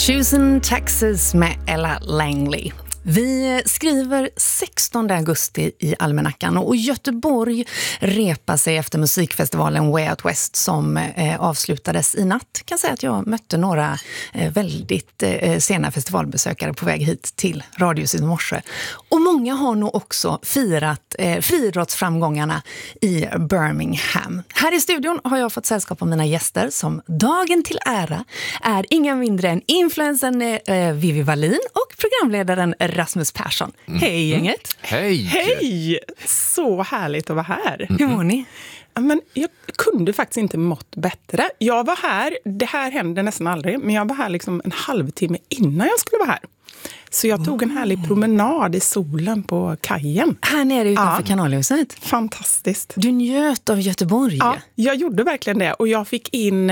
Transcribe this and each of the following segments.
Choosing Texas med Ella Langley. Vi skriver 16 augusti i almanackan och Göteborg repar sig efter musikfestivalen Way Out West som avslutades i natt. Jag kan säga att jag mötte några väldigt sena festivalbesökare på väg hit till Radiohuset i morse. Och många har nog också firat friidrottsframgångarna i Birmingham. Här i studion har jag fått sällskap av mina gäster som dagen till ära är inga mindre än influencern Vivi Wallin och programledaren Rasmus Persson. Hej gänget! Hej! Hej! Så härligt att vara här. Hur mår ni? Men jag kunde faktiskt inte mått bättre. Jag var här, det här händer nästan aldrig, men jag var här liksom en halvtimme innan jag skulle vara här. Så jag tog en härlig promenad i solen på kajen. Här nere utanför Kanalhuset. Fantastiskt. Du njöt av Göteborg. Ja, jag gjorde verkligen det. Och jag fick in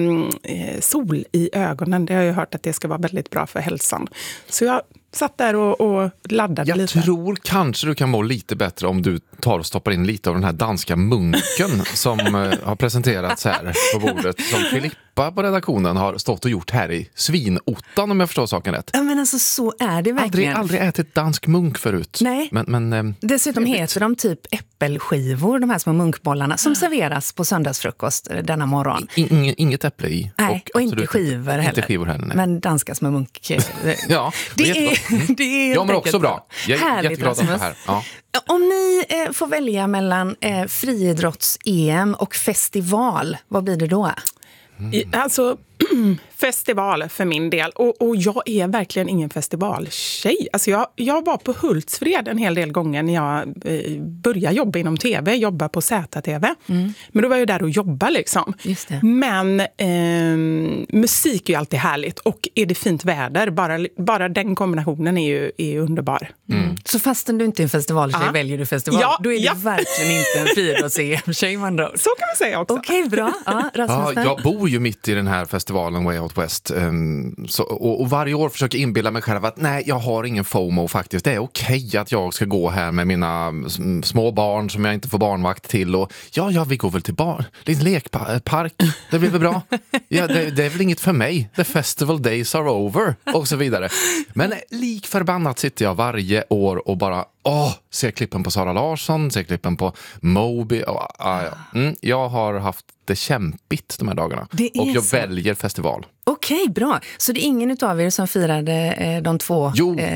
sol i ögonen. Det har jag hört att det ska vara väldigt bra för hälsan. Så jag satt där och laddade lite. Jag tror kanske du kan må lite bättre om du tar och stoppar in lite av den här danska munken som har presenterats här på bordet. Som Filippa på redaktionen har stått och gjort här i Svinottan, om jag förstår saken rätt. Ja, men alltså så är det verkligen. Aldrig ätit dansk munk förut. Nej. Men dessutom heter de typ äppelskivor, de här små munkbollarna som serveras på söndagsfrukost denna morgon. Inget äpple i. Nej, och inte skivor heller. Inte skivor heller, nej. Men danska små munk. Ja, det är jag mår också bra. Jag är härligt, jätteglad att vara här. Ja. Om ni får välja mellan friidrotts-EM och festival, vad blir det då? Alltså, festival för min del. Och jag är verkligen ingen festivaltjej. Alltså jag var på Hultsfred en hel del gånger när jag började jobba inom tv. Jobba på ZTV. Men då var jag där och jobba liksom. Just det. Men musik är ju alltid härligt. Och är det fint väder, bara den kombinationen är ju underbar. Så fastän du inte är en festivaltjej väljer du festival. Ja, då är du verkligen inte en friidrotts-EM-tjej, man då. Så kan man säga också. Okej, bra. Ja, Rasmus, jag bor ju mitt i den här festivalen Way Out West. Och varje år försöker inbilla mig själv att nej, jag har ingen FOMO faktiskt. Det är okej att jag ska gå här med mina små barn som jag inte får barnvakt till. Och ja, vi går väl till lite lekpark. Det blir väl bra. Ja, det är väl inget för mig. The festival days are over. Och så vidare. Men lik förbannat sitter jag varje år och bara ser klippen på Sara Larsson, ser klippen på Moby. Jag har haft det kämpigt de här dagarna. Och jag väljer festival. Okej, bra. Så det är ingen utav er som firade de två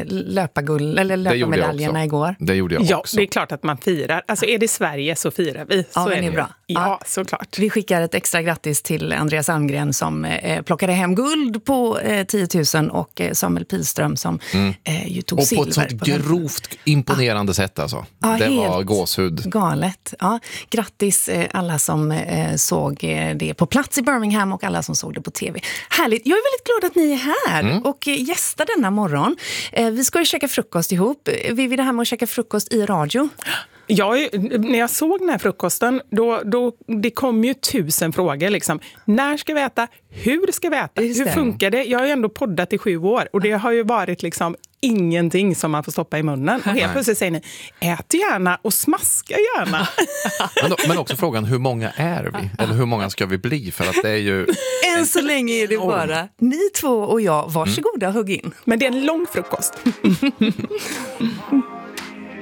löparmedaljerna igår? Det gjorde jag också. Ja, det är klart att man firar. Alltså är det Sverige så firar vi. Ja, så är det bra. Ja, såklart. Vi skickar ett extra grattis till Andreas Almgren som plockade hem guld på 10 000 och Samuel Pilström som ju tog silver. Och på ett sånt grovt imponerande sätt alltså. Ja, det var gåshud. Galet. Ja, grattis alla som såg det på plats i Birmingham och alla som såg det på tv. Härligt. Jag är väldigt glad att ni är här och gästar denna morgon. Vi ska ju käka frukost ihop. Vi vill det här med att käka frukost i radio. När jag såg den här frukosten, då det kom ju 1000 frågor. Liksom. När ska vi äta? Hur ska vi äta? Hur funkar det? Jag har ju ändå poddat i 7 år och det har ju varit liksom ingenting som man får stoppa i munnen. Och helt plötsligt säger ni, ät gärna och smaska gärna. Men också frågan, hur många är vi? Eller hur många ska vi bli? För att det är ju... Än så länge är det bara ni två och jag. Varsågoda, hugg in. Men det är en lång frukost.